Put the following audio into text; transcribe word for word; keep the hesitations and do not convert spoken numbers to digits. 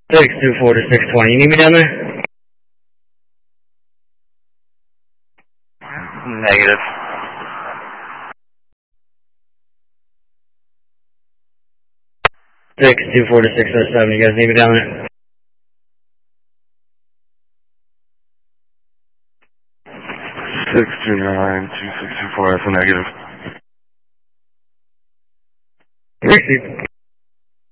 six two four to six twenty. You need me down there? Negative. six two four to six oh seven. You guys need me down there? six two nine two six two four, that's a negative. Receive.